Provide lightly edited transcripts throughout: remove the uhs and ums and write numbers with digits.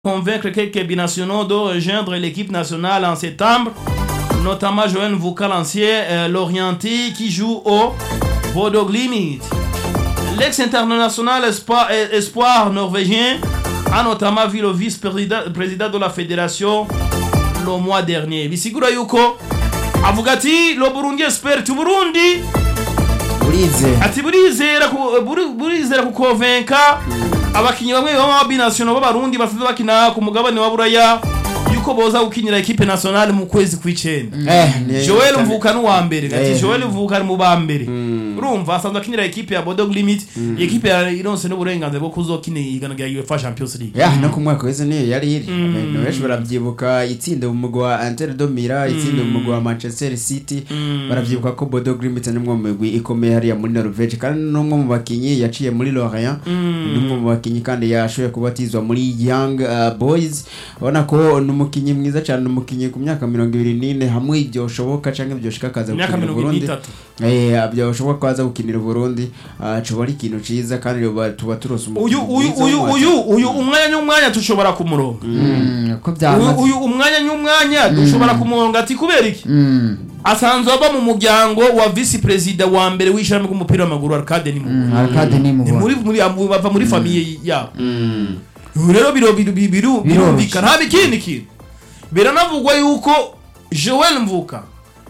convaincre quelques binationaux de rejoindre l'équipe nationale en septembre, notamment Joël Mvuka, l'ancien Lorienté qui joue au Bodo Glimt. L'ex-international espoir norvégien a notamment vu le vice-président de la fédération le mois dernier. Bisigura yuko avuga ati lo Burundi espère tu Burundi ati burizera kukonvenka abakinyi bamwe baba binational b'abarundi bafite bakina ku mugabane wa Buraya yuko boza gukinira equipe nationale mu kwezi kw'icenda. Joel Mvuka n'uwa mbere ati Joel Mvuka ari mu ba mbere urumva asanzwe akinira equipe ya Bodo Glimt, equipe ya ironse n'uburenganzira bwo kuzokina igana rya UEFA Champions League. No ku mwaka wese niyo yari iri benshi baravyibuka itsinde mu mugwa wa Inter de Milan, itsinde mu mugwa wa Manchester City, baravyibuka ko Bodo Glimt nimwe mu migwi ikomeye hariya muri Norvege kandi n'umwe mu bakinyi yaciye muri Lorient, n'umwe mu bakinyi kandi yashoye kubatizwa muri Young Boys. Ubona ko n'umukinyi mwiza cyane, n'umukinyi ku myaka 24 hamwe ibyo shoboka canke byoshika kaza gukinira Burundi. Byoshoboka kwaza gukinira Burundi, cyo ari ikintu ciza kandi tuba turose uyu umwanya tushobora kumuronga. Ko byamaze uyu umwanya dushobora kumuronga ati kubera iki? Asanzwe aba mu muryango wa vice president wa mbere w'ishyirahamwe ry'umupira w'amaguru Arcade ni bava muri famille yabo. Rero birumvikana habe ikindi kintu biranavugwa yuko Joel Mvuka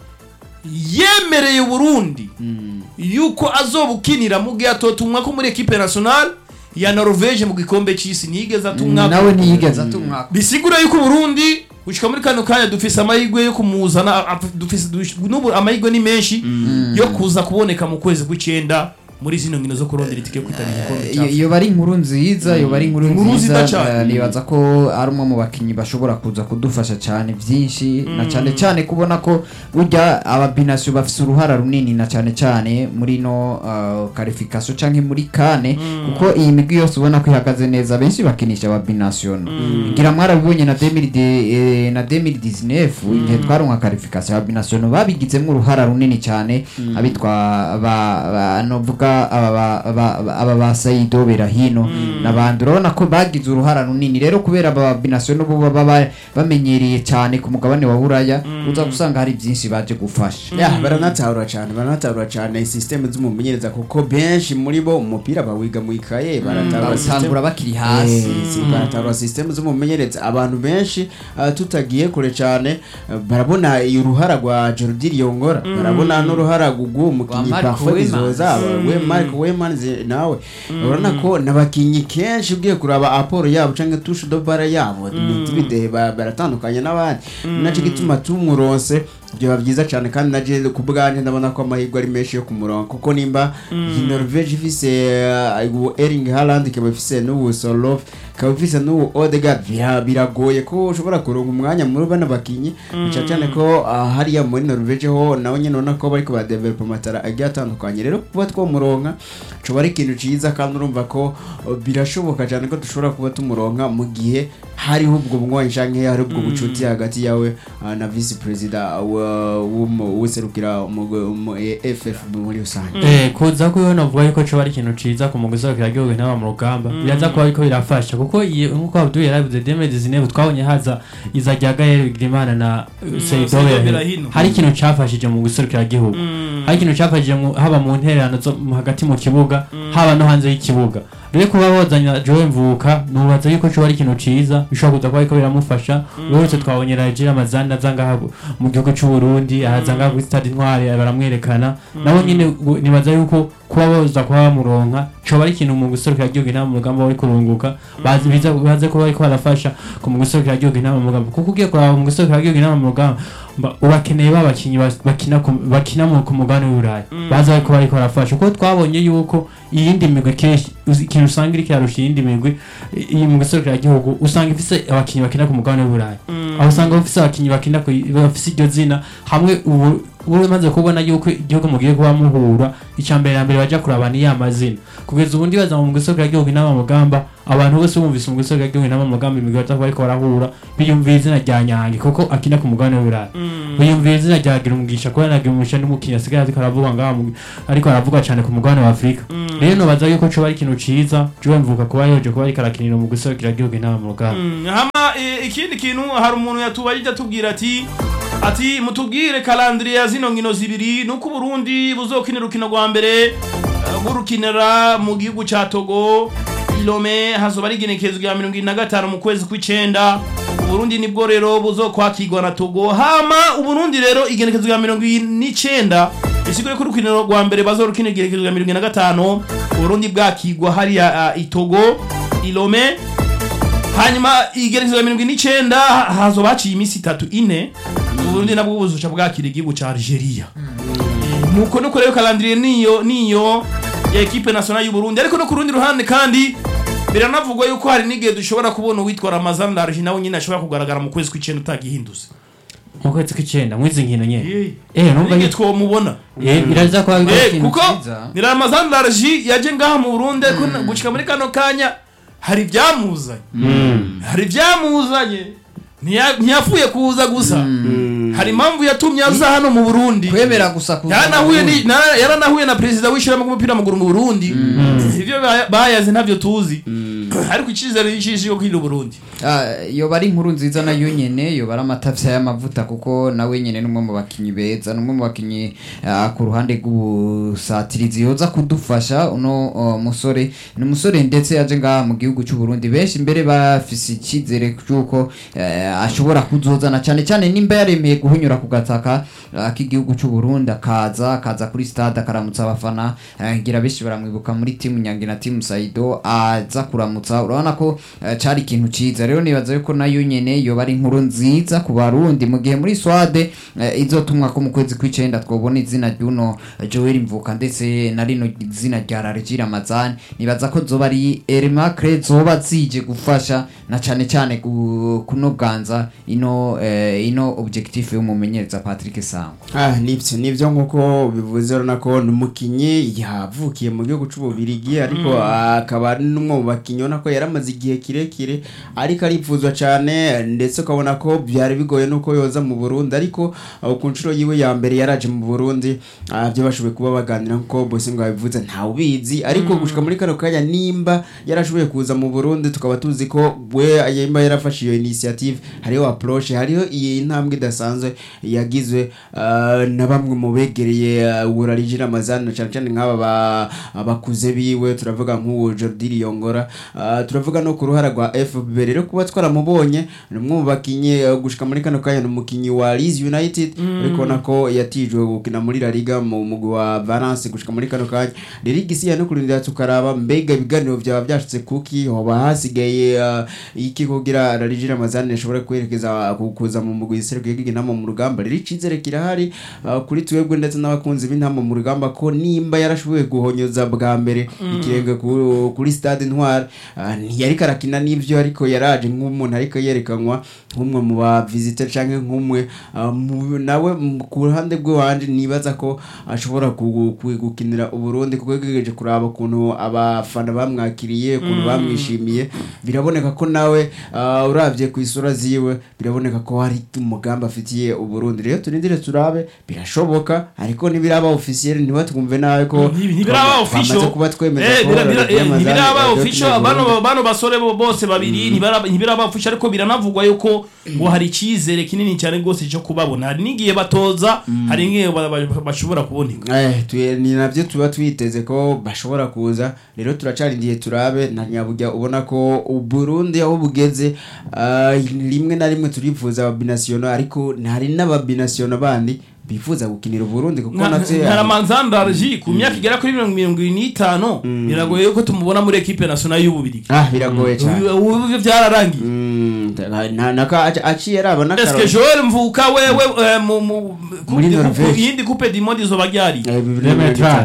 yemereye Burundi yuko azobukinira mu gihe atotumwa ko muri equipe nationale ya Norvege mu gikombe cy'isi nigeze atumwa nawe niyigeze atumwa. Bisigura yuko Burundi ushika muri kano kanya dufise amahirwe yo kumuzana, dufise n'ubu amahirwe ni menshi yo kuza kuboneka mu kwezi kw'icenda muri zino nkino zo kurondera itike kwitana igikombe. Iyo bari inkuru nziza, iyo bari inkuru nziza, nibaza ko ari umwe mu bakinyi bashobora kuza kudufasha cyane byinshi, na cyane kubona ko burya ababinasyo bafise uruhara runini na cyane muri no qualification canke muri kane, kuko iyi migwi yose ubona ko ihagaze neza benshi bakinisha ababinasyo. Ngira mwarabibonye na 2019 igihe twaronka qualification ababinasyo babigizemo uruhara runini cyane, abitwa novuga aba basaido berahino nabandi urabona ko bagize uruhara runini. Rero kubera aba binational bo baba bamenyereye cyane ku mugabane wa Buraya, uza gusanga hari byinshi baje gufasha. Baranatahura cyane system z'umumenyereza, kuko benshi muri bo umupira bawiga mu ikaye, baratangura bakiri hasi, baratahura system z'umumenyereza. Abantu benshi tutagiye kure cyane barabona uruhara rwa Jordi Yongora, barabona n'uruhara gugu mukinyi parfait zoza Mark Weyman nawe urabona ko nabakinyi kenshi ugiye kuraba aporo yabo canke touche de balle yabo n'ibide baratandukanye n'abandi, naco gituma tumuronse byo byiza cyane. kandi naje kubwanje ndabona ko amahirwe ari menshi yo kumuronka, kuko nimba Norvege ifise Erling Haaland, ikaba ifise n'ubu Solof, ikaba ifise n'ubu Odegaard, biragoye ko ushobora kuronka umwanya muri bana bakinyi cyane ko hariya muri Norvege ho nawe nyine ubona ko bariko ba develop amatara agiye atandukanye. Rero kuba twomuronka cyo bari ikintu ciza, kandi urumva ko birashoboka cyane ko dushobora kuba tumuronka mu gihe hariho ubwo bumwanya canke hari ubwo bucuti hagati yawe na vice president userukira mu FF muri usanga. Kuza ko yo navuga yuko cyo bari ikintu ciza ku muguzokira gihugu n'aba mu rugamba, biraza ko ariko birafasha, kuko nkuko Abdul yarabize 2019 twabonye haza iza rya Gaël Grimana na Seydou Berahino. Hari ikintu cyafashije mu guserukira gihugu, hari ikintu cyafashije haba mu ntererano zo hagati mu kibuga, haba no hanze y'ikibuga. Rero kuba bozanya Joel Mvuka nubaza yuko cyo bari ikintu ciza bishobora kuza ko ariko biramufasha. Rwose twabonye Nigeria Mazanda zanga mu gihugu cy'u Burundi, ahazanga ku Stade Intwari baramwerekana, nabo nyine nibaza yuko kuba boza kuba bamuronka cyo bari ikintu mu guserukira gihugu inama mu rugamba bari kurunguka, baze kuba ariko barafasha ku mu guserukira gihugu inama mu rugamba, kuko ugiye kuraba mu guserukira gihugu inama mu rugamba ubakeneye babakinyi bakina mu kumugani w'Uburayi, baza ariko bariko barafasha, kuko twabonye yuko iyindi migwi kenshi ikintu usanga iri kirarusha iyindi migwi iyi mu guserukira gihugu, usanga ifise abakinyi bakina ku mugabane w'Uburayi, aho usanga bafise abakinyi bakina bafise iryo zina hamwe ubu maze kubona yuko igihugu mugiye kuba muhura icambere na mbere baja kurabana ya mazina kugeza ubundi baza mu gisokera gihugu inama mugamba abantu bose bumvise mu gisokera gihugu inama mugamba imigota bariko barahura biyumvira izina rya Nyange kuko akina ku mugabane w'Uburayi biyumvira izina rya Girumugisha ko yanagira umugisha n'umukinya asigaye ariko aravuga ngaha ariko aravuga cyane ku mugabane wa Afrika rero no baza yuko cyo bari ikintu ciza cyo mvuka kuba yoje kuba ari karakinira mu gisokera gihugu inama mugamba hama ikindi kintu hari umuntu yatubaye atubwira ati mutubwire calendrier ya zino nkino zibiri nuko Burundi buzokinira urukino rwa mbere burukinira mu gihugu ca Togo Lomé hazoba ari igenekerezo rya 25 mu kwezi kw'icenda Burundi nibwo rero buzokwakirwa na Togo hama Uburundi rero igenekerezo rya 29 isigure ko urukino rwa mbere bazorukinira igenekerezo rya 25 Burundi bwakirwa hari Togo Lomé hanyuma igenekerezo rya 29 hazoba haciye imisi 3-4 Burundi nabwo buzoca bwakira igihugu ca Algeria nuko rero calendrier niyo ya equipe nationale y'u Burundi ariko no ku rundi ruhande kandi biranavugwa yuko hari n'igihe dushobora kubona uwitwa Ramazan Darji nawe nyine ashobora kugaragara mu kwezi kw'icenda utagihindutse mu kwezi kw'icenda mwizi nkino nyene numva yitwa mubona biraza kwa kuko ni Ramazan Darji yaje ngaha mu Burundi ariko gushika muri kano kanya hari byamuzanye ntiyafuye kuza gusa hari impamvu yatumye aza hano mu Burundi kwemera gusa kuza yaranahuye na president w'ishirahamwe ry'umupira w'amaguru mu Burundi ivyo bayaze ntavyo tuzi ariko icizere y'ishishi yo kwira Burundi yo bari inkuru nziza nayo nyene yo bari amatafya y'amavuta kuko nawe nyene numwe mu bakinyi beza numwe mu bakinyi ku ruhande rw'ubusatirizi yoza kudufasha uno musore ni umusore ndetse yaje ngaha mu gihugu cy'u Burundi benshi imbere bafise ikizere cyuko ashobora kuzozana cyane nimba yaremeye guhunyura ku gataka k'igihugu cy'u Burundi akaza kuri stade akaramutsa abafana ngira benshi baramwibuka muri timu Nyange na timu Saido aza kuramutsa urabona ko cari ikintu ciza rero nibaza yuko nayo nyene yo bari inkuru nziza ku Barundi mu gihe muri Swade izotumwa ko mu kwezi kw'icenda twobona izina ry'uno Joel Mvuka ndetse na rino izina rya Rarji Ramazan nibaza ko zoba ari Ermacre zoba zije gufasha na cyane kuno ganza ino objectif y'umumenyereza Patrick Sango nivyo nkuko bivuze rona ko numukinyi yavukiye mu gihugu c'Ububirigi ariko akaba numwe mu bakinyi nako yaramaze igihe kirekire ariko aripfuzwa cyane ndetse ukabona ko byari bigoye nuko yoza mu Burundi ariko ku nshuro yiwe ya mbere yaraje mu Burundi byo bashoboye kuba baganira nkuko bose ngo babivuze nta ubizi ariko gushika muri kano kanya nimba yarashoboye kuza mu Burundi tukaba tuzi ko we ayemba yarafashe iyo initiative hariho approach hariho iyi ntambwe idasanzwe yagizwe na bamwe mu begereye Rarji Ramazan cyane nk'aba abakuze biwe turavuga nk'uwo Jordi Liyongora turavuga no ku ruhara rwa FB rero kuba twaramubonye numwe mu bakinyi gushika muri kano kanya n'umukinyi wa Leeds United ariko nako yatijwe gukina muri La Liga mu mugwi wa Valence gushika muri kano kanya Ligue isi no kurindira tukaraba mbega ibiganiro byaba byashitse kuki hoba hasigaye iki kugira Rarji Ramazan ashobora kwerekeza kuza mu mugwi iserukiye gigina mu rugamba riri cizere kirahari kuri twebwe ndetse n'abakunzi b'intamo mu rugamba ko nimba yarashoboye guhonyoza bwa mbere ikirenge kuri stade Ntwari ntiyari karakina n'ivyo ariko yaraje nk'umuntu ariko yerekanwa nk'umwe mu ba visitor canke nk'umwe nawe ku ruhande rwe wanje nibaza ko ashobora gukinira Uburundi kuko yegereje kuraba kuntu abafana bamwakiriye kuntu bamwishimiye biraboneka ko nawe uravye ku isura ziwe biraboneka ko hari umugambi afitiye Uburundi rero turindire turabe birashoboka ariko nibiraba officiel ntibatwumve nawe ko nibiraba official kuba twemeza ko nibiraba official bano basore bose babiri nibiraba official ariko biranavugwa yuko ngo hari ikizere kinini cyane gose cyo kubabona hari nigiye batoza hari ngiye bashobora kuboneka ni navyo tuba twiteze ko bashobora kuza rero turacarindiye turabe na nyabujya ubona ko Uburundi aho bugeze rimwe na rimwe turifuza ababinational ariko hari n'ababinational bandi bifuza gukinira Burundi kuko natwe Ramazan Darji ku myaka igera kuri 25 biragoye ko tumubona muri equipe nationale y'Ububirigi biragoye cyane ubu byararangiye naka aciye araba Est-ce que nakaro Joel Mvuka wewe Muri Norvège. yindi coupe du monde izoba ryari 2030.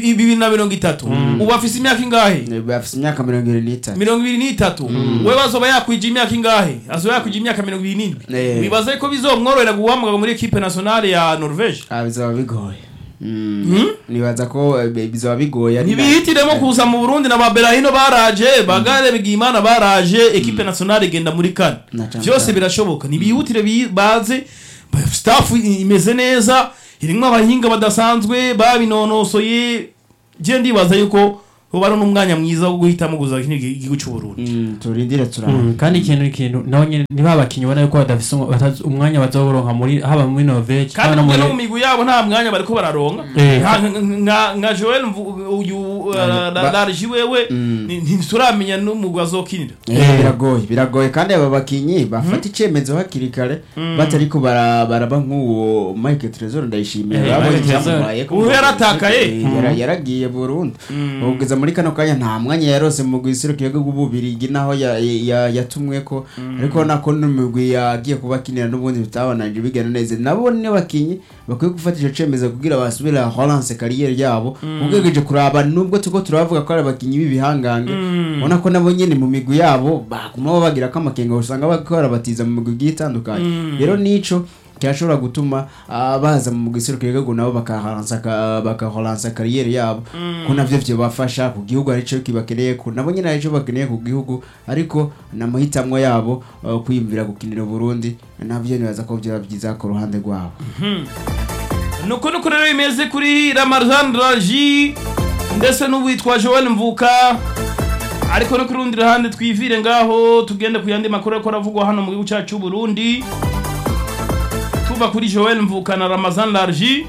2030 ubu afise imyaka ingahe bafise imyaka 23 23 wewe azoba yakwije imyaka ingahe azoba yakwije imyaka 27 wibaza ko bizomworohera guhamwa muri equipe nationale ya Norvège bizaba bigoye nibaza ko bizaba bigoye ntibihitiremo kuza mu Burundi na Baberahino baraje bagare bigimana baraje equipe nationale igenda muri kane byose birashoboka ntibihutire baze staff imeze neza irimwe abahinga badasanzwe babinonosoye je ndibaza yuko ubara n'umwanya mwiza wo guhitamo guza igihugu cy'u Burundi turindire turaba kandi ikintu naho nyene nibabakinyi ubona yuko badafise umwanya bazoronka muri haba muri Norvège kandi no mu migwi yabo nta mwanya bariko bararonka nka Joel uyu Larji wewe ntituramenya n'umugwi azokinira biragoye kandi aba bakinyi bafata icemezo hakiri kare batariko baraba nk'uwo Mike Trezor ndayishimiye babonye cyamubaye ko yaratakaye yaragiye Burundi ubwiza muri kano kanya nta mwanya yarose mu gwisirukire bw'ububirigi naho yatumwe ko ariko nako n'umugwi yagiye kubakinira n'ubundi bitabanaje bigana neza nabone bakinyi bakwiye gufata ico cemeza kugira basubira relance carrière yabo ugegeje kuraba nubwo tuko turavuga ko ari abakinyi b'ibihangange ubona ko nabo nyene mu migwi yabo baguma bagira ko amakenga usanga bakora batiza mu migwi gitandukanye rero nico cyashobora gutuma baza mu gisirukire gago nabo bakaharansa carrière yabo ko navyo byo bafasha ku gihugu arico kibakeneye ko nabo nyine arico bakeneye ku gihugu ariko namuhitamwe yabo kwiyumvira gukinira Burundi navyo nibaza ko byo byiza ku ruhande rwabo nuko rero imeze kuri Ramazan Larji ndetse n'uwitwa Joel Mvuka ariko no kurundi ruhande twivire ngaho tugende kuyandi makuru ko ravugwa hano mu gihugu cyacu Burundi tuva kuri Joel Mvuka na Ramazan Larji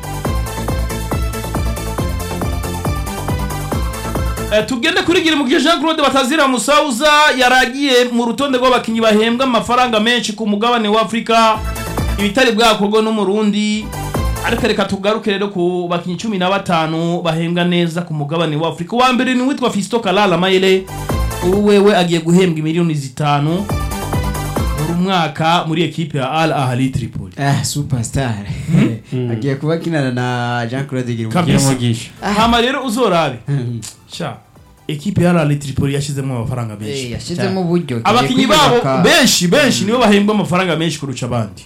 tugende kuri gira mu gihe Jean Claude Batazira Musauza yaragiye mu rutonde rw'abakinyi bahembwa amafaranga menshi ku mugabane wa Afrika ibitari bwakorwa no mu Burundi ariko reka tugaruke rero ku bakinyi 15 bahembwa neza ku mugabane wa Afrika wa mbere ni witwa Fiston Kalala Mayele wewe agiye guhembwa miliyoni 5 umwaka muri equipe ya Al Ahly Tripoli superstar agiye kuba kinana na Jean Claude Girumugisha hama rero uzorabe cha equipe ya Al Ahly Tripoli yashizemo amafaranga menshi yashizemo uburyo abakinyi babo benshi nibo bahembwa amafaranga menshi kuruca abandi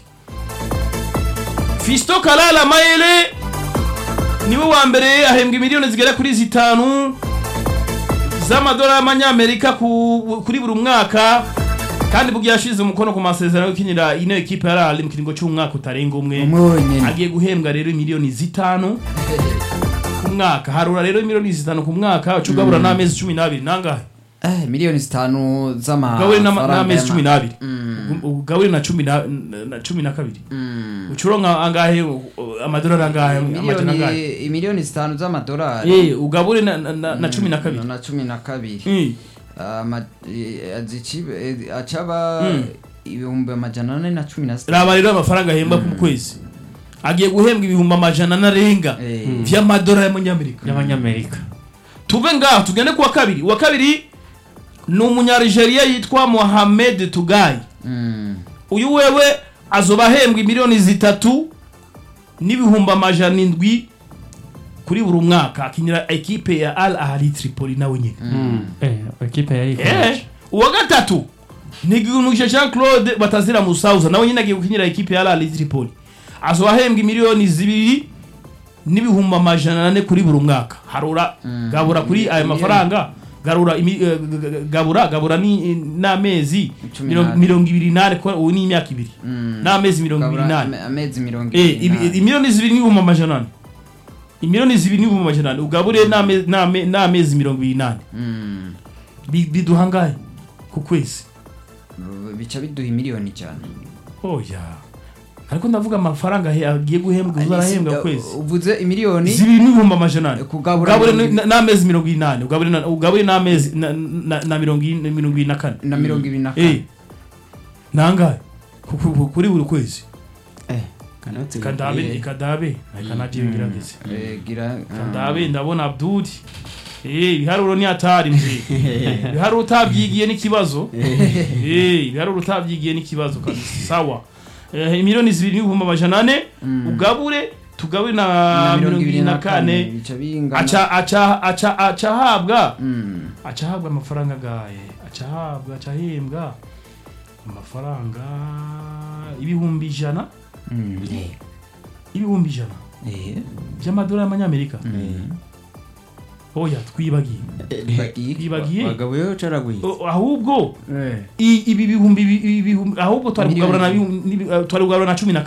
Fiston Kalala Mayele niwe wa mbere ahembwa miliyoni zigera kuri 5 z'amadolari y'amanyamerika kuri buri mwaka kandi bugiye yashize umukono ku masezerano yo kinira ino equipe ya Al Ahly mu kiringo cy'umwaka utarenga umwe agiye guhembwa rero miliyoni 5 ku mwaka harura rero miliyoni 5 ku mwaka ucugabura n'amezi 12 nangahe miliyoni 5 z'amafaranga n'amezi 12 ugabure na 12 ucuronka angahe amadolari angahe amajana angahe miliyoni 5 z'amadolari ugabure na 12 na 12 acaba ibihumbi amajana 416 raba rero amafaranga ahemba ku kwezi agiye guhembwa ibihumbi amajana narenga vy'amadolari y'amanyamerika tuve ngaho tugende ku wa kabiri ni umunyarigeria yitwa Mohamed Tugai uyu wewe azoba ahembwa miliyoni 3 n'ibihumbi amajana 7 kuri buri mwaka akinira equipe ya Al Ahly Tripoli nawe nyine equipe yari uwa gatatu ni Girumugisha Jean Claude Batazira Musauza nawe nyine agiye gukinira equipe ya Al Ahly Tripoli azoba ahembwa miliyoni 2 n'ibihumbi amajana 4 kuri buri mwaka harura gabura kuri aya mafaranga gabura ni n'amezi 28 ko ubu ni imyaka 2 n'amezi 28 amezi 28 miliyoni 2 n'ibihumbi amajana 4 imiliyoni 2 n'ibihumbi amajana 4 ugabure n'amezi 28 biduhangaye ku kwezi bica biduha miliyoni cyane oya ariko ndavuga amafaranga agiye guhembwa uzarahembwa kwezi uvuze imiliyoni 2 n'ibihumbi amajana 4 ugabure n'amezi 28 ugabure n'amezi na 24 na 24 nangahe kuri buri kwezi Kadabe ikanaje ngirageze Kadabe ndabona Abdul ibiharuro ni atari mzi ibiharuro utabyigiye n'ikibazo ibiharuro utabyigiye n'ikibazo kabisa sawa miliyoni 2,400 ugabure tugabure na 24 aca habwa amafaranga gaye acahembwa amafaranga ibihumbi 100 by'amadolari y'amanyamerika oya twibagiye wagabuyeho caraguye ahubwo ibi bihumbi ahubwo twari kugaburana na 12 twagabuye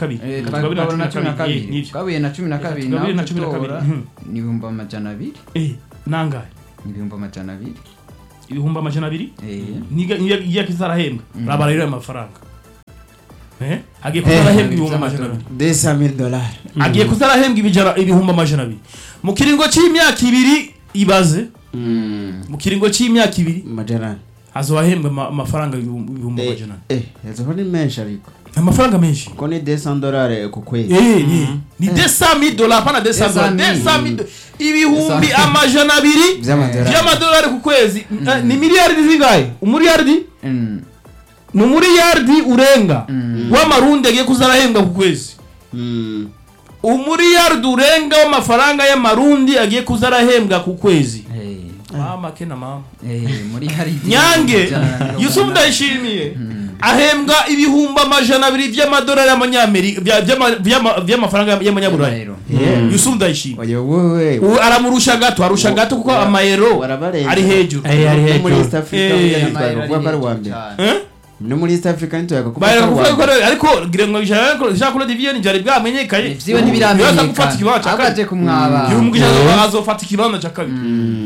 na 12 ni ibihumbi 200 nangahe ni ibihumbi 200 ibihumbi 200 niga kizarahembwa raba rero amafaranga agiye kuzarahembwa ibihumbi 200,000 agiye kuzarahembwa ibihumbi 200 mu kiringo cy'imyaka 2 ibaze mu kiringo cy'imyaka 2 majana azohembwa amafaranga ibihumbi 200 yazo ni menshi ariko amafaranga menshi ko ni $200 ku kwezi ni $200 pana $200 ibihumbi 200 by'amadolari ku kwezi ni miliyari zingahe umuriyardi ni umuriyardi urenga w'amarundi agiye kuzarahembwa ku kwezi umuriyardi urenga w'amafaranga y'amarundi agiye kuzarahembwa ku kwezi mama kena mama muri hari Nyange Yusuf Ndayishimiye ahembwa ibihumbi 200 by'amadolari y'amanyamerika by'amafaranga y'amanyaburayi Yusuf Ndayishimiye wewe aramurusha gato kuko amayero ari hejuru muri East Africa bavuga ari wa mbere no muri East Africa nito yakuba ariko girengo Jean-Claude Divienne njari bwamenyekaye ivyo ntibiramenyekana akaje kumwaba yumugije azofata ikibanza cya kabiri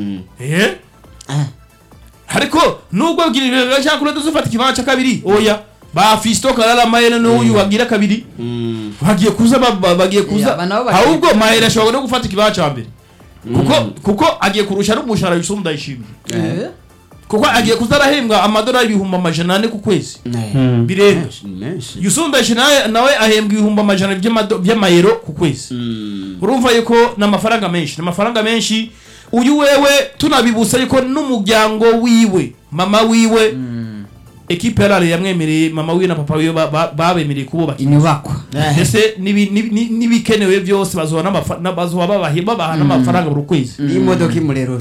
ariko nubwo bwirira Jean-Claude azofata ikibanza cya kabiri oya ba Fisto Kalala Mayele no uyu wagira kabiri bagiye kuza ahubwo Mayele ashobora no gufata ikibanza cya mbere kuko agiye kurusha n'umushahara Yusuf Ndayishimiye kuko agiye kuzarahembwa amadolari ibihumbi 200 ku kwezi birenga Yusuf Ndayishimiye nawe ahembwa ibihumbi 200 by'amayero ku kwezi urumva yuko n'amafaranga menshi uyu wewe tunabibusa yuko n'umuryango wiwe mama wiwe equipe yarare yamwemereye mama wiwe na papa wiwe babemereye kubaka inyubako ese nibikenewe byose bazoha n'amafaranga buri kwezi n'imodoka imurerura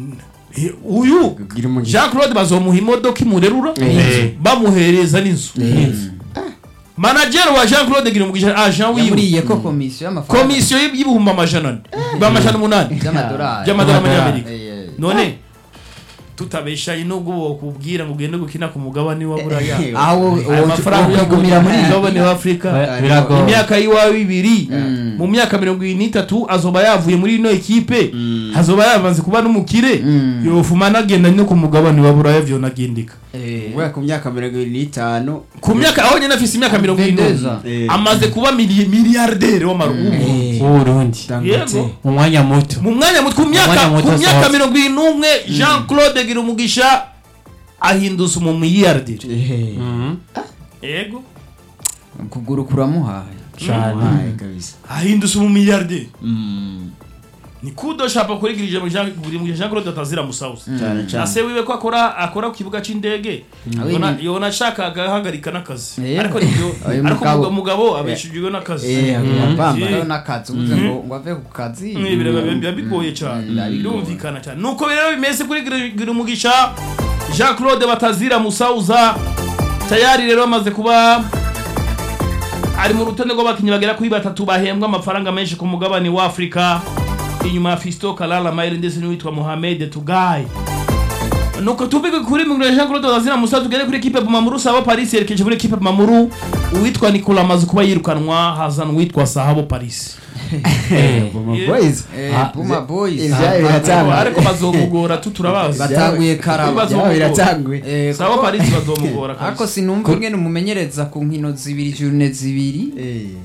uyu Jean-Claude bazomuha imodoka imurerura bamuhereza n'inzu manager wa Jean-Claude Girumugisha agent wiwe yamuriye ko komisiyo y'ibihumbi 800 by'amadolari y'amerika none tutabeshaye nubwo kubwira ngo ugende gukina ku mugabane wa Buraya aho amafaranga yagumira muri mugabane wa Afrika imyaka yiwawe 2 mu myaka 23 azoba yavuye muri ino equipe azoba yavanze kuba n'umukire yofuma nagenda no ku mugabane wa Buraya vyo nagendika we ku myaka 25 ku myaka aho nyine afise imyaka 20 amaze kuba miliyardere w'amarundi Burundi mu mwanya muto ku myaka 21 Jean-Claude Girumugisha ahindutse mu miliyardere yego kuguru kuramuhaye cyane kabisa ahindutse mu miliyardere ni kudo shapa kuri Jean-Claude atazira musausi ase wiwe ko akora ku kibuga c'indege yona shaka agahagarika nakazi ariko mugabo abeshujwe nakazi nakazi uvuze ngo ave ku kazi ibirega bigoye cyane birumvikana cyane nuko rero bimeze kuri Girumugisha Jean-Claude batazira musauza tayari rero amaze kuba ari mu rutonde rw'abakinyi bagera kuri 3 bahembwa amafaranga menshi ku mugabane wa Afrika inyuma ya Fisto Kalala Mayele ndetse n'uwitwa Mohamed Tugai nuko tubige kuri Jean-Claude Azina Musa tugere kuri equipe Mamuru Sahabo Paris yerekeje muri equipe Mamuru uwitwa Nicolas maze kuba yirukanwa hazana uwitwa Sahabo Paris Puma Boys ariko bazomugora turabazi batanguye karaba biratanguye Sahabo Paris bazomugora ariko sinumva ngene umumenyereza ku nkino 2 journée 2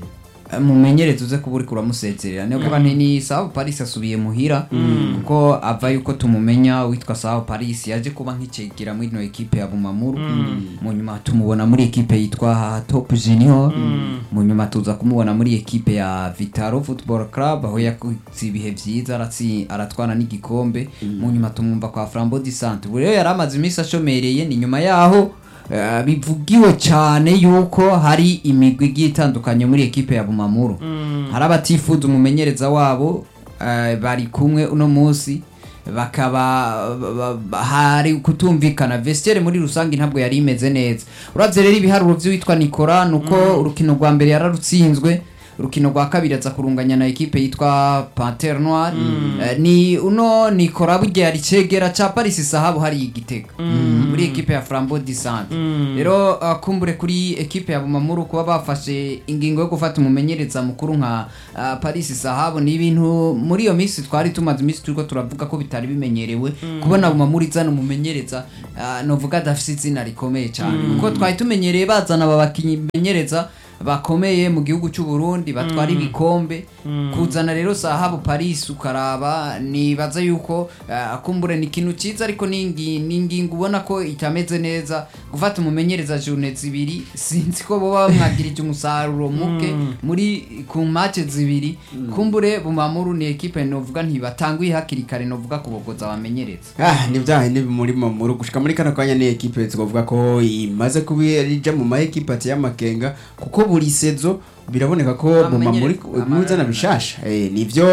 mumenyereze uze kuba uriko uramusezerera niyo kuba ni Sao Paris asubiye muhira kuko ava yuko tumumenya witwa Sao Paris yaje kuba nk'icegera muri no equipe ya Bumamuru mu nyuma tumubona muri equipe yitwa Top Junior mu nyuma tuza kumubona muri equipe ya Vitaro Football Club aho yakuze ibihe vyiza aratwana n'igikombe mu nyuma tumumva kwa Flambeau du Centre rero yaramaze imisi ashomereye ni nyuma yaho bivugiwe cyane yuko hari imigwi igiye itandukanye muri equipe ya Bumamuru hari abatifuza umumenyereza wabo bari kumwe uno munsi bakaba hari kutumvikana vestiaire muri rusangi ntabwo yari imeze neza uravye rero ibiharuro vy'uwitwa Nicola nuko urukino rwa mbere yararutsinzwe urukino rwa kabiri aza kurunganya na equipe yitwa Panthère Noire ni uno Nicola burya yari cegera ca Paris Sahabu hari igitega muri equipe ya Flambeau du Centre rero kumbure kuri equipe ya Bumamuru kuba bafashe ingingo yo gufata umumenyereza mukuru nka Paris Sahabu ni ibintu muri iyo minsi twari tumaze imisi turiko turavuga ko bitari bimenyerewe kubona Bumamuru izana umumenyereza novuga adafise izina rikomeye cyane kuko twari tumenyereye bazana ababakinyi menyereza bakomeye mu gihugu cy'u Burundi batwara ibikombe kuzana rero Sahabu Paris ukaraba nibaza yuko akumbure ni kintu ciza ariko ningingo ubona ko itameze neza gufata umumenyereza journée zibiri sinzi ko boba mwagirije umusaruro muke muri ku match zibiri kumbure Bumamuru ni equipe novuga ntibatanguye hakiri kare novuga kubogoza abamenyereza ni byahe ni muri Bumamuru gushika muri kano kanya ni equipe twovuga ko imaze kubirija mu ma equipe atiyamakenga kuko buri sezo biraboneka ko Bumamuru muzana bishasha nivyo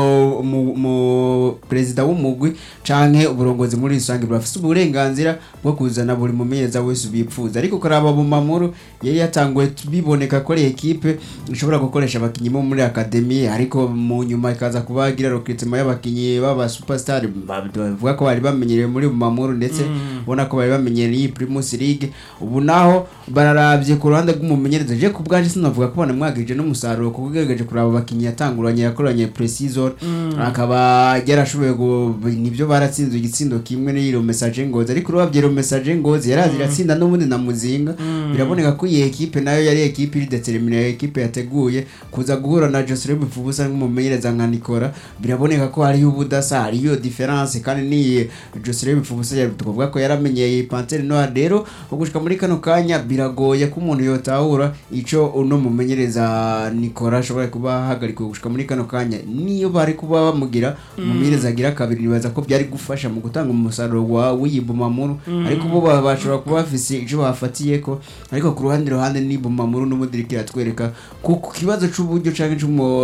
mu president w'umugwi canke uburongozi muri rusange bafite uburenganzira bwo kuzana buri mumenyereza wese ubipfuza ariko karaba Bumamuru yari yatanguye biboneka ko equipe ishobora gukoresha abakinyi bo muri academy ariko mu nyuma ikaza kubagira recruitment y'abakinyi baba superstar bavuga ko bari bamenyereye muri Bumamuru ndetse ubona ko bari bamenyereye Primus League ubu naho bararavye ku ruhande rw'umumenyereza je kubwaje sinavuga ko mwagije n'umusaruro kugegeje kuraba abakinyi yatanguranye yakoranye Precision akaba yarashoboye nivyo baratsinze igitsindo kimwe n'iro message ngozi ariko urabye message ngozi yarazira tsinda n'ubundi na Muzinga biraboneka ko iyi equipe nayo yari equipe iri determinée equipe yateguye kuza guhura na Joseph Bifubusa nk'umumenyereza nka Nicola biraboneka ko hari ubudasa hari iyo difference kandi ni Joseph Bifubusa tuvuga ko yaramenyeye Panthère Noire rero ugushika muri kano kanya biragoye ko umuntu yotahura ico uno mumenyereza Nicola ashobora kuba hagarika gushika muri kano kanya niyo bari kuba bamugira umumenyereza agira kabiri nibaza ko byari gufasha mu gutanga umusaruro wa Bumamuru ariko bo bashobora kuba bafise ico bafatiye ko ariko ku ruhande ni Bumamuru n'umudirikira twereka kuko kibazo c'uburyo canke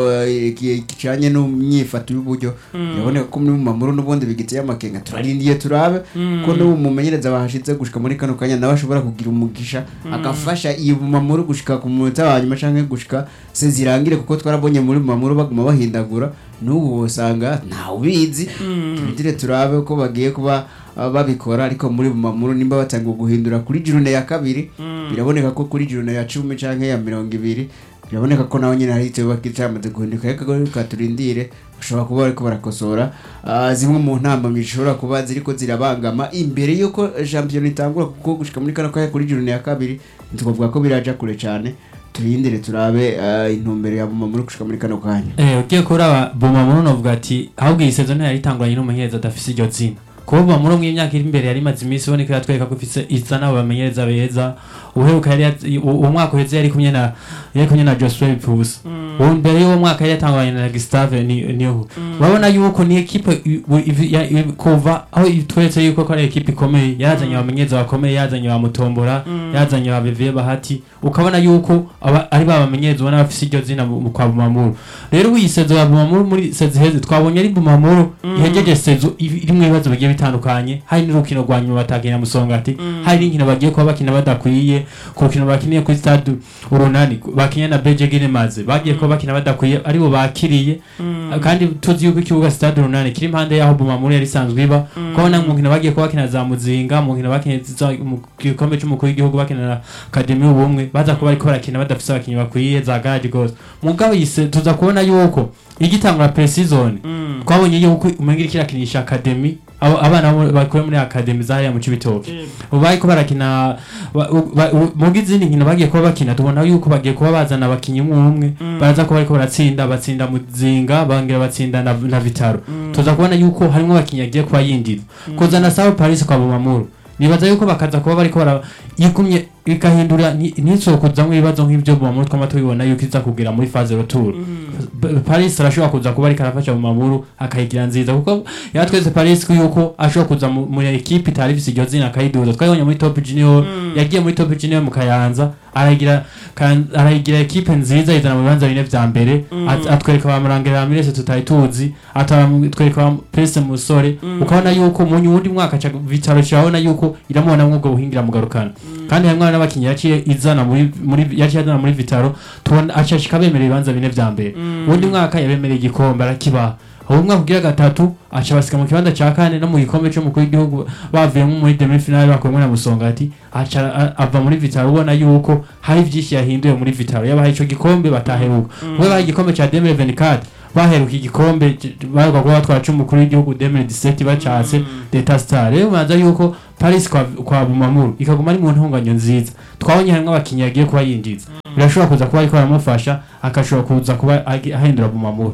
kicanye no myifato y'uburyo yaboneka ko muri Bumamuru n'ubundi bigiteye amakenga turarindiye turabe ko no mumenyereza bahashitse gushika muri kano kanya nawe ashobora kugira umugisha agafasha iyi Bumamuru gushika ku munota wanyuma canke gushika sezirangire kuko twarabonye muri Bumamuru baguma bahindagura n'ubu usanga nta ubizi turindire turabe ko bagiye kuba babikora ariko muri Bumamuru nimba batanga guhindura kuri journée ya kabiri biraboneka ko kuri journée ya 10 canke ya 20 biraboneka ko naho nyine harite bakicamaze guhinduka reka turindire ushobora kuba ariko barakosora zimwe mu ntamba mishobora kuba ziriko zirabangama imbere yuko champion itangura kuko gushika muri kano kaya kuri journée ya kabiri tukavuga ko biraja kure cyane turindire turabe intumbero ya Bumamuru gushika muri kano kanya ugiye kuraba Bumamuru novuga ati ahubwo iyi season yari itanguranye n'umumenyereza adafise iryo zina kuba Bumamuru mu myaka iri imbere yari maze imisi boneka yatwereka ko ifise izana abamenyereza beza uheruka yari umwaka uheze yari kumwe na Joshua Bifubusa mbere y'uwo mwaka yari yatanguranye na Gustave niho babona yuko ni equipe kuva aho itweretse yuko ko ari equipe ikomeye yazanye abamenyereza bakomeye yazanye ba Mutombora yazanye ba Bevye Bahati ukabona yuko ari babamenyereza ubona bafise iryo zina kwa Bumamuru rero wisezo ya Bumamuru muri sezi heze twabonye ari Bumamuru ihejeje sezo iri mu bibazo bigiye bitandukanye hari n'urukino rwa nyuma batagenda Musongati hari n'inkino bagiye kuba bakina badakwiye ku rukino bakiniye kuri stade Urunani bakinya na Bejegine Maze bagiye kuba bakina badakwiye aribo bakiriye kandi tuzi yuko ikibuga stade Urunani kiri impande yaho Bumamuru yari sanzwe iba kubona mu nkino bagiye kuba bakina za Muzinga mu nkino bakinnye mu gikombe cy'umukuru w'igihugu bakina na Academy ubumwe baza kuba ariko barakina badafise abakinyi bakwiye za garage gose mugabo yise tuza kubona yuko igitangura pre-season twabonye yuko umengira kirakinisha Academy abana bakuye muri academy zahariya mu Cibitoke ubaye ko barakina mu gizindi nkino bagiye kuba bakina tubona yuko bagiye kuba bazana abakinyi umwe baraza ko bariko batsinda Muzinga bangira batsinda na Vitaro tuza kubona yuko harimo abakinyi agiye kuba yindira kuzana Sao Paris kwa Bumamuru nibaza yuko bakaza kuba bariko yikumye ikahindura nitsokuza mu bibazo nk'ivyo Bumamuru twamato bibona yuko iza kugira muri phase retour Paris arashobora kuza kuba ariko arafasha Bumamuru akayigira nziza kuko yatweze Paris yuko ashobora kuza mu equipe itari ifise iryo zina akayiduza twabonye muri Top Junior yagiye muri Top Junior mu Kayanza arayigira equipe nziza izana mu bibanza bine vya mbere atwereka bamurangira Mirese tutayituzi atwereka Prince Musore ukabona yuko mu nyundi mwaka ca Vitaro cyabona yuko iramubona mwubwo buhingira mugarukana kandi hamwe n'abakinyi yaciye izana muri Vitaro tubona acashika bemerera ibibanza bine vya mbere undi mwaka yabemereye igikombe arakiba uwo mwaka ugira gatatu aca basika mu kibanza ca kane no mu gikombe cyo mukuru w'igihugu bavuye muri demi finale bakomwe na Musongati aca ava muri Vitaro ubona yuko hari byinshi yahinduye muri Vitaro yabahaye ico gikombe bataheruka we bahaye igikombe ca 2024 baheruka igikombe baruka kuba batwaca umukuru w'igihugu 2017 bacatse Deta Star rero maza yuko Paris kwa Bumamuru ikaguma ari mu ntunganyo nziza twabonye hamwe abakinyi yagiye kuba yinjiza birashobora kuza kuba ariko aramufasha akashobora kuza kuba ahindura Bumamuru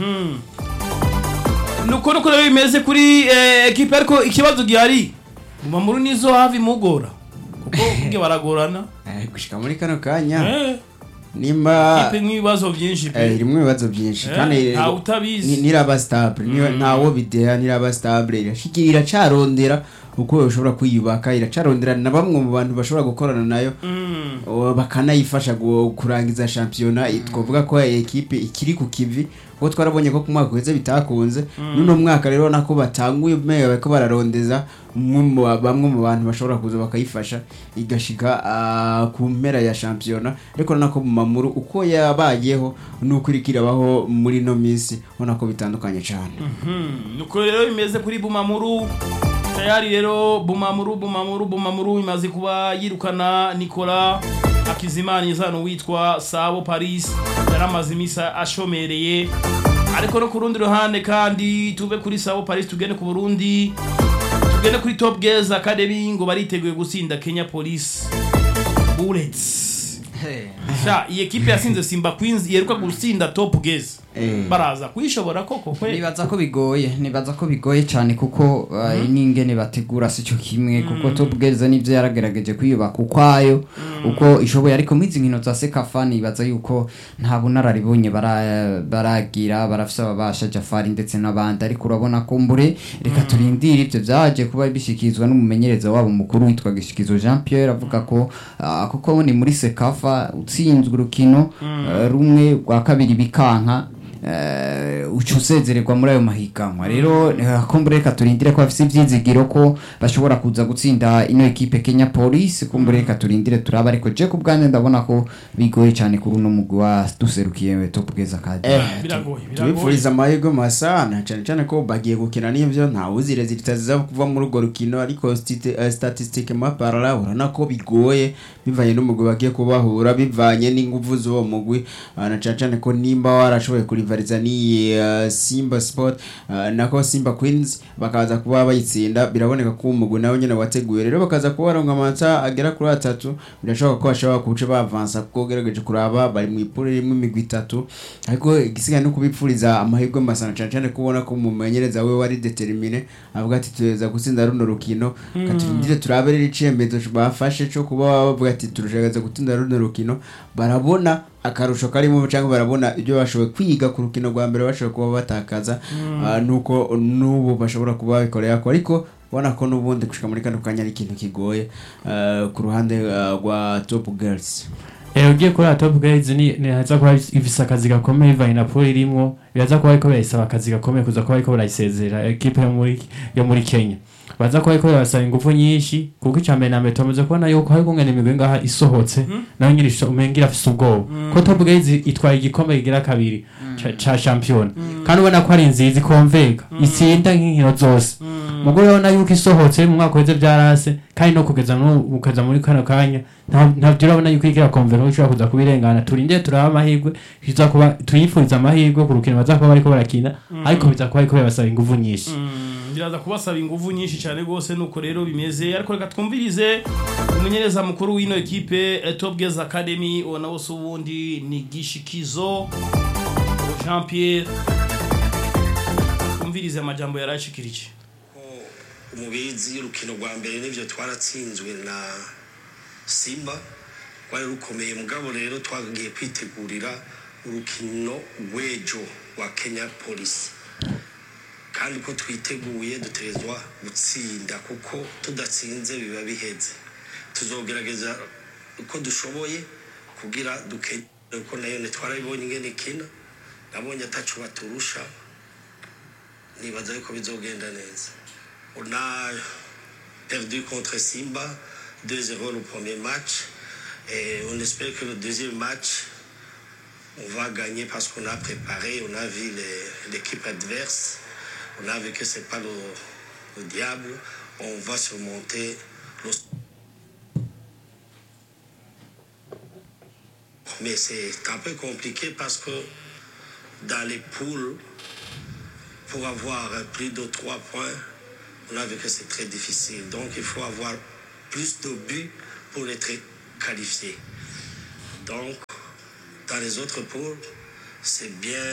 nuko rero bimeze kuri equipe ariko ikibazo gihari Bumamuru nizo havi mugora kuko nge baragorana gushika muri kano kanya nimba ipe nk'ibibazo byinshi irimo ibibazo byinshi kandi niraba stable ntawo bidea niraba stable irashikira carondera uko ushobora kwiyubaka iracarondera na bamwe mu bantu bashobora gukorana nayo bakanayifasha kurangiza championnat twovuga ko equipe ikiri ku kivi ko twarabonye ko kumwaka kweze bitakunze nuno mwaka rero nako batanguye mega bako bararondeza bamwe mu bantu bashobora kuza bakayifasha igashika ku mpera ya championnat ariko nako Bumamuru uko yabayeho nukurikira baho muri no minsi ubona ko bitandukanye cyane nuko rero bimeze kuri Bumamuru tayari rero Bumamuru imaze kuba yirukana Nicolas Akizimana izano witwa Sao Paris yaramaze imisa ashomereye ariko no kurundi ruhande kandi tuve kuri Sao Paris tugende ku Burundi tugende kuri Top Girls Academy ngo bariteguye gusinda Kenya Police Bullets iyi equipe yasinze Simba Queens yeruka gusinda Top Girls baraza kwishobora koko kwe nibaza ko bigoye cyane kuko n'ingene bategura sico kimwe kuko Top Girls nivyo yaragerageje kwiyubaka ukwayo uko ishoboye ariko mizi nkino za Sekafani ibaza yuko nta bunararibonye baragira barafisa babasha Jafari ndetse n'abandi ariko urabona ko mbure reka turindire ivyo byaje kuba bishikizwa n'umumenyereza wabo mukuru witwa Gishikizo Jean Pierre avuga ko kuko ni muri Sekafa utsinzwe urukino rumwe rwa kabiri bikanka ucusezererwa muri ayo mahiganwa rero kombureka turindire ko bafise ivyizigiro ko bashobora kuza gutsinda ino equipe Kenya Police kombureka turindire turaba ariko je ku bwanze ndabona ko bigoye cyane kuri uno mugwi wa duserukiye Top Girls Academy tubifuriza amahirwe masana cyane ko bagiye gukina n'ivyo nta uzire zitaziza kuva muri urwo rukino ariko statistique maparala urana ko bigoye bivanye n'umugwi bagiye kubahura bivanye n'inguvu z'uwo mugwi na cyane ko nimba warashoboye kurivariza ni Simba Sport nako Simba Queens bakaza kuba bayitsinda biraboneka ko umugwi nawe nyene wateguye rero bakaza kuba baronka amanota agera kuri 3 birashoboka ko bashobora kuce bavansa kuko gerageje kuraba bari mu ipure rimwe imigwi 3 ariko igisigaye no kubipfuriza amahirwe masana cyane kubona ko umumenyereza we wari determine avuga ati tuza gutsinda runo rukino katurindire turabere icembezo bafashe cyo kuba bavuga ati turushagaza gutsinda runo rukino barabona akarusho karimo cyangwa barabona ibyo bashoboye kwiga ku rukino rwa mbere bashoboye kuba batakaza nuko nubu bashobora kuba bikorera ko ariko bona ko nubundi gushika muri kano kanya ari ikintu kigoye ku ruhande rwa Top Girls ugiye kuri Top Girls ni haza kuba ifise akazi gakomeye ivanye na poli rimwo biraza kuba ariko bayisaba akazi gakomeye kuza kuba ariko barayisezera equipe yo muri Kenya baza kuba ariko basaba ingufu nyinshi kuko icambere na meto muze kubona yuko hari kungene imigwi ngaha isohotse nayo nyirisho umengira afise ubwoba ko Top Girls itwaye igikombe kigira kabiri cha champion kandi ubona ko ari nziza ikonvega itsinda nk'inkino zose mugore ubona yuko isohotse mu mwaka weze byarase kandi no kugeza muri kano kanya ntabyo urabona yuko igira konvera ushobora kuza kubirengana turinde turaba amahirwe kiza kuba tuyifuriza amahirwe ku rukino baza kuba bariko barakina ariko biza kuba ariko basaba ingufu nyinshi biraza kubasaba ingufu nyinshi cyane gose nuko rero bimeze ariko reka twumvirize umumenyereza mukuru w'ino equipe Top Girls Academy ona bose ubundi ni Gishikizo Jean Pierre twumvirize amajambo yarashikirije umubizi urukino rwa mbere n'ivyo twaratsinzwe na Simba kwari rukomeye mugabo rero twagiye kwitegurira urukino rw'ejo wa Kenya Police kandi ko twiteguye duterezwa gutsinda kuko tudatsinze biba biheze tuzogerageza uko dushoboye kugira dukenye ko nayo netwarabibonye ingene kina nabonye atacu baturusha nibaza ko bizogenda neza. On a perdu contre Simba 2-0 le premier match et on espère que le deuxième match on va gagner parce qu'on a préparé, on a vu l'équipe adverse, on a vu que c'est pas le diable, on va surmonter mais c'est un peu compliqué parce que dans les poules pour avoir plus de 3 points, on a vu que c'est très difficile. Donc, il faut avoir plus de buts pour être qualifié. Donc, dans les autres poules, c'est bien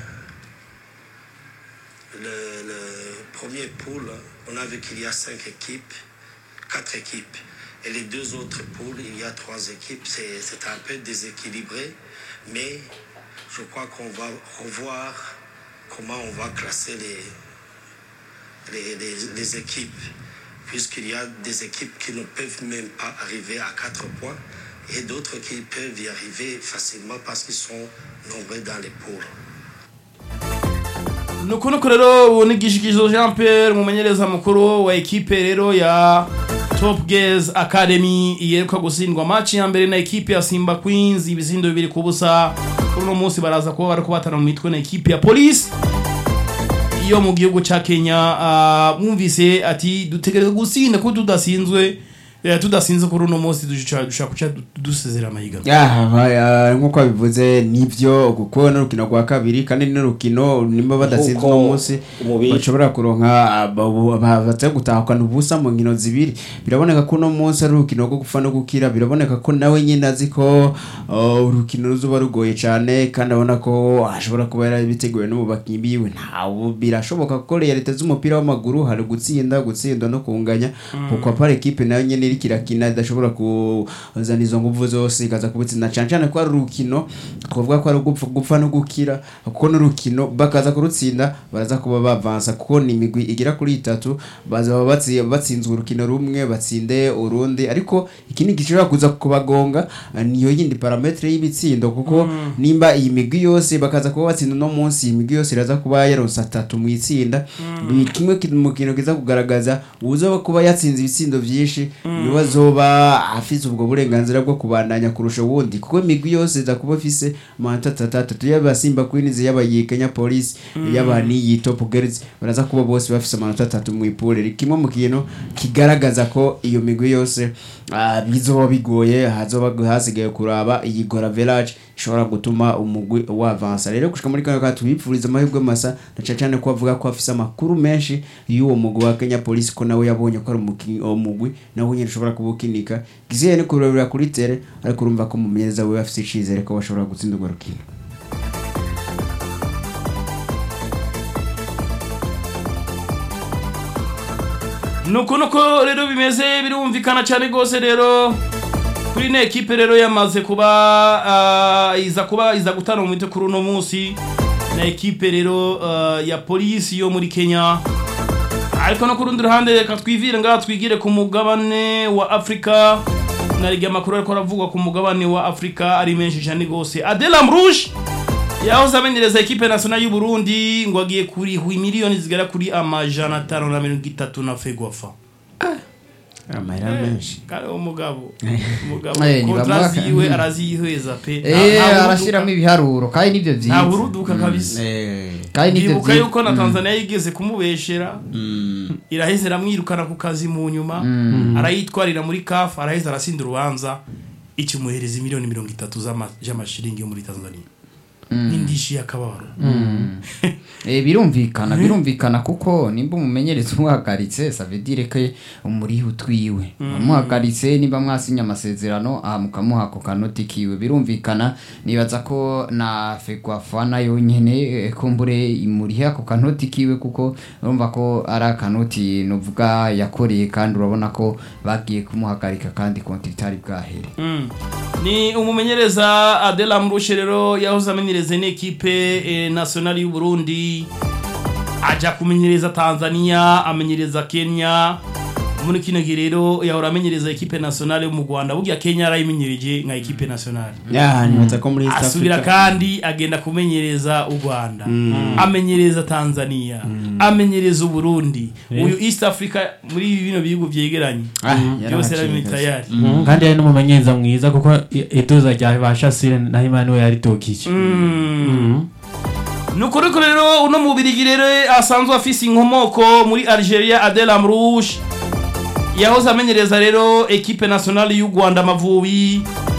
le premier pool. On a vu qu'il y a 5 équipes, 4 équipes. Et les 2 autres poules, il y a 3 équipes. C'est un peu déséquilibré. Mais je crois qu'on va revoir comment on va classer les équipes, puisqu'il y a des équipes qui ne peuvent même pas arriver à 4 points et d'autres qui peuvent y arriver facilement parce qu'ils sont nombreux dans les poules. nuko rero ni Gishikizo Jean Pierre umumenyereza mukuru wa equipe rero ya Top Girls Academy iyeruka gutsindwa match ya mbere na equipe ya Simba Queens ibizindo 2-0 kuri no munsi baraza kuba bari kubatana mu mitwe na equipe ya Police iyo mu gihugu ca Kenya. Mwumvise ati dutegereza gusinda ko tudasinze kuri no munsi dushaka dusezera amahiganwa nkuko bivuze nivyo kuko n'urukino rwa kabiri kandi n'urukino nimba badasinze no munsi bashobora kuronka baza gutahukana ubusa mu nkino zibiri. Biraboneka ko no munsi ari urukino rwo gupfa no gukira, biraboneka ko nawe nyine azi ko urukino ruzuba rugoye cyane kandi abona ko ashobora kuba yarabiteguye no mu bakinyi biwe. Ntawo birashoboka ko leta z'umupira w'amaguru hari gutsinda no kunganya kuko par equipe nayo nyine kirakina idashobora kuzana izo nguvu zose ikaza kubutsinda cyane ko ari urukino twavuga ko ari gupfa no gukira kuko n'urukino bakaza kurutsinda baraza kuba bavansa kuko ni imigwi igira kuri 3 baza batsinzwe urukino rumwe batsinde urundi ariko ikindi gishobora kuza kubagonga niyo yindi parametre y'ibitsindo kuko nimba iyi migwi yose bakaza kuba batsinda no munsi imigwi yose iraza kuba yaronsa 3 mu itsinda kimwe mu kintu kiza kugaragaza uzoba kuba yatsinze ibitsindo byinshi niwe azoba afite ubwo burenganzira bwo kubandanya kurusha wundi kuko imigwi yose za kuba afise amanota 3 yaba Simba Queens yaba Kenya Police yaba ni Top Girls baraza kuba bose bafise amanota 3 mu ipole. Kimwe mu kintu kigaragaza ko iyo migwi yose bizoba bigoye hazoba hasigaye kuraba iyi Gora Village ishobora gutuma umugwi wa avansa. Rero gushika muri kano tubipfuriza amahirwe masa na cyane ko avuga ko afise amakuru menshi y'uwo mugwi wa Kenya Police ko nawe yabonye ko ari umugwi nawe nyine ushobora kubukinika giziye ni kurabira kuri tere ariko urumva ko mumenyereza we afise icizere ko bashobora gutsinda urwo rukino. nuko rero bimeze birumvikana cyane gose rero kuri ne equipe rero yamaze kuba iza gutana mu mitwe kuri no munsi na equipe rero ya Police yo muri Kenya. Ariko no kurundi ruhande reka twivire twigire ku mugabane wa Afrika nariga makuru ariko aravugwa ku mugabane wa Afrika ari menshi cyane gose. Adela Mrouge yahoze amenyereza equipe nationale y'u Burundi ngo agiye kuri miliyoni zigera kuri 530 na Fegofa. Amahera menshi kare umugabo kontrasi iwe arazihweza pe arashiramo ibiharuro kandi nivyo vyinshi nta buruduka kabisa kandi nivyo vyinshi yuko na Tanzania yigeze kumubeshera iraheze ramwirukana ku kazi mu nyuma arayitwarira muri CAF araheze arasinda urubanza ikimuhereza miliyoni 30 z'amashiringi yo muri Tanzania. yanyishiye akabaro birumvikana kuko nimba umumenyereza umuhagaritse ça veut dire que umuri utwiwe umuhagaritse niba mwasinya amasezerano mukamuha ko kanoti kiwe birumvikana nibaza ko na Fekwafa yo nyene kumbure imuriha ko kanoti kiwe kuko urumva ko ara kanoti novuga yakoreye kandi urabona ko bagiye kumuhagarika kandi konti itari bwahere ni umumenyereza Adela Mrushe rero yahoze amenyereza n'equipe nationale y'u Burundi aja kumenyereza Tanzania amenyereza Kenya muri kino girero yahora amenyereza equipe nationale mu Rwanda burya Kenya arayimenyereje nka equipe nationale nibaza ko muri East Africa asubira kandi agenda kumenyereza u Rwanda amenyereza Tanzania amenyereza u Burundi uyu East Africa muri bino bihugu vyegeranye byose ari tayari kandi ari n'umumenyereza mwiza kuko ituza rya bashasire na Imana we yari tokije nukuri ko rero uno mubirigi rero asanzwe afise inkomoko muri Algeria Adela Mrouche yahoze amenyereza rero equipe nationale y'u Rwanda Amavubi